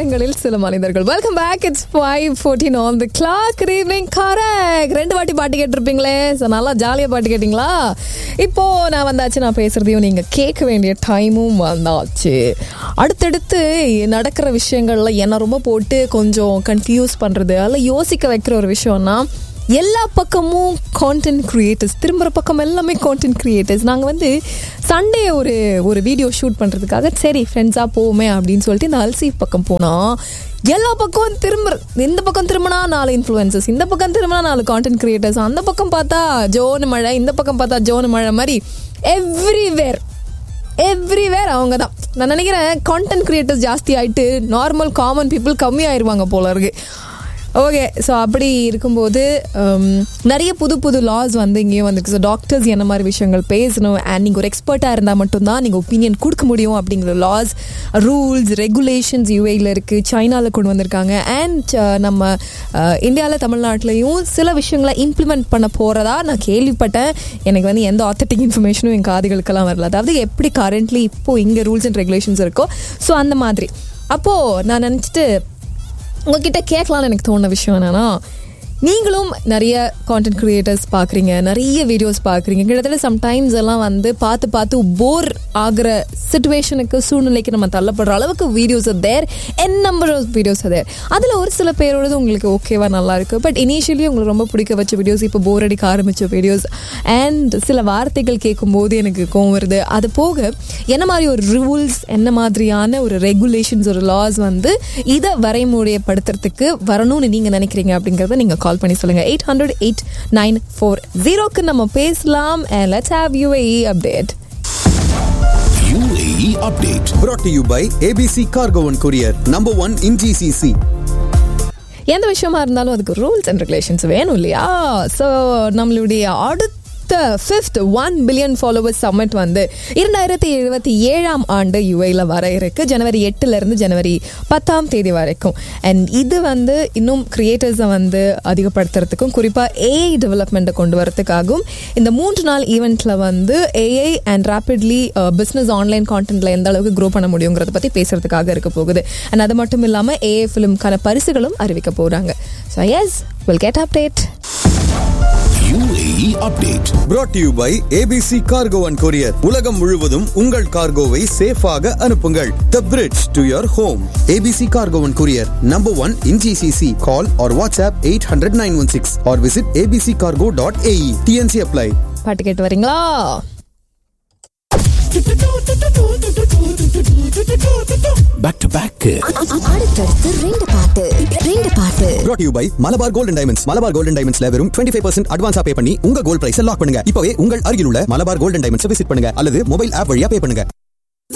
மனிதர்களில் சில மனிதர்கள். Welcome back. It's 5:14 on the clock. Good evening. Correct. 2 வாட்டி பாட்டு கேட்டிருப்பீங்களே. நல்லா ஜாலியாக பாட்டு கேட்டிங்களா? இப்போ நான் வந்தாச்சு, நான் பேசுறதையும் நீங்க கேட்க வேண்டிய டைமும் வந்தாச்சு. அடுத்தடுத்து நடக்கிற விஷயங்கள்ல என்ன ரொம்ப போட்டு கொஞ்சம் கன்ஃபியூஸ் பண்றது, அதில் யோசிக்க வைக்கிற ஒரு விஷயம்னா, எல்லா பக்கமும் கான்டென்ட் கிரியேட்டர்ஸ், திரும்புகிற பக்கம் எல்லாமே கான்டென்ட் கிரியேட்டர்ஸ். நாங்கள் வந்து சண்டே ஒரு வீடியோ ஷூட் பண்ணுறதுக்காக சரி ஃப்ரெண்ட்ஸாக போவோமே அப்படின்னு சொல்லிட்டு இந்த அல்சி பக்கம் போனால் எல்லா பக்கம் இந்த பக்கம் திரும்பினா 4 இன்ஃப்ளூயன்சர்ஸ், இந்த பக்கம் திரும்பினா 4 கான்டென்ட் கிரியேட்டர்ஸ், அந்த பக்கம் பார்த்தா ஜோனு மழை, இந்த பக்கம் பார்த்தா ஜோனு மழை மாதிரி எவ்ரிவேர் அவங்க தான். நான் நினைக்கிறேன் கான்டென்ட் கிரியேட்டர்ஸ் ஜாஸ்தி ஆகிட்டு நார்மல் காமன் பீப்புள் கம்மி ஆயிடுவாங்க போல இருக்கு. ஓகே, ஸோ அப்படி இருக்கும்போது நிறைய புது லாஸ் வந்து இங்கேயும் வந்துருக்கு. ஸோ டாக்டர்ஸ் என்ன மாதிரி விஷயங்கள் பேசணும், அண்ட் நீங்கள் ஒரு எக்ஸ்பர்ட்டாக இருந்தால் மட்டும்தான் நீங்கள் ஒப்பீனியன் கொடுக்க முடியும் அப்படிங்கிற லாஸ், ரூல்ஸ், ரெகுலேஷன்ஸ் யூஏயில் இருக்குது, சைனாவில் கொண்டு வந்திருக்காங்க. அண்ட் நம்ம இந்தியாவில், தமிழ்நாட்டிலையும் சில விஷயங்களை இம்ப்ளிமெண்ட் பண்ண போகிறதா நான் கேள்விப்பட்டேன். எனக்கு வந்து எந்த ஆத்தென்டிக் இன்ஃபர்மேஷனும் என் காதுகளுக்கெல்லாம் வரல. அதாவது எப்படி கரண்ட்லி இப்போது இங்கே ரூல்ஸ் அண்ட் ரெகுலேஷன்ஸ் இருக்கோ, ஸோ அந்த மாதிரி. அப்போது நான் நினச்சிட்டு உங்ககிட்ட கேட்கலான்னு எனக்கு தோணுன விஷயம் என்னன்னா, நீங்களும் நிறைய கான்டென்ட் கிரியேட்டர்ஸ் பார்க்குறீங்க, நிறைய வீடியோஸ் பார்க்குறீங்க. கிட்டத்தட்ட சம்டைம்ஸ் எல்லாம் வந்து பார்த்து போர் ஆகிற சிச்சுவேஷனுக்கு, சூழ்நிலைக்கு நம்ம தள்ளப்படுற அளவுக்கு videos there, number of videos தேர். அதில் ஒரு சில பேரோடது உங்களுக்கு ஓகேவா நல்லா இருக்குது, பட் இனிஷியலி உங்களுக்கு ரொம்ப பிடிக்க வச்ச வீடியோஸ் இப்போ போர் அடிக்க ஆரம்பித்த வீடியோஸ், அண்ட் சில வார்த்தைகள் கேட்கும்போது எனக்கு கோவம் வருது. அது போக என்ன மாதிரி ஒரு ரூல்ஸ், என்ன மாதிரியான ஒரு ரெகுலேஷன்ஸ், ஒரு லாஸ் வந்து இதை வரைமுறைப்படுத்துறதுக்கு வரணும்னு நீங்கள் நினைக்கிறீங்க அப்படிங்கிறத நீங்கள் கால் பண்ணி சொல்லுங்க. 800-8940 நம்ம பேசலாம். and let's have UAE update. UAE update brought to you by ABC Cargo and Courier, number 1 in GCC. எந்த விஷயமா இருந்தாலும் அதுக்கு ரூல்ஸ் அண்ட் ரெகுலேஷன்ஸ் வேணும் இல்லையா? ஸோ நம்மளுடைய அடுத்த 5th 1 billion followers summit வந்து 2027 ஆண்டு யுஏல வர இருக்கு. ஜனவரி 8 ஜனவரி 10 வரைக்கும். அண்ட் இது வந்து இன்னும் கிரியேட்டர்ஸை வந்து அதிகப்படுத்துறதுக்கும், குறிப்பாக ஏஐ டெவலப்மெண்ட்டை கொண்டு வரதுக்காகவும் இந்த 3 நாள் ஈவெண்ட்ல வந்து AI and rapidly business online கான்டென்ட்ல எந்த அளவுக்கு க்ரோ பண்ண முடியுங்கிறத பற்றி பேசுறதுக்காக இருக்க போகுது. அண்ட் அது மட்டும் இல்லாமல் ஏஐ ஃபிலிம்கான பரிசுகளும் அறிவிக்க போகிறாங்க. So S, we'll get update. UAE update brought to you by ABC Cargo and Courier. உலகம் முழுவதும் உங்கள் கார்கோவை சேஃபாக அனுப்புங்கள். The bridge to your home. ABC Cargo and Courier, number 1 in GCC. Call or WhatsApp 800-916 or visit abccargo.ae. TNC apply. பாட்டு கேட்டு வரீங்களா? Back to back. அடுத்தடுத்து 2 பாட்டு brought to you by Malabar Gold and Diamonds. Malabar Gold and Diamonds வெறும் 25% அட்வான்ஸா பே பண்ணி உங்க gold price lock பண்ணுங்க. இப்பவே உங்கள் அருகில் உள்ள Malabar Gold and Diamonds visit பண்ணுங்க அல்லது மொபைல் ஆப் வழியா பே பண்ணுங்க.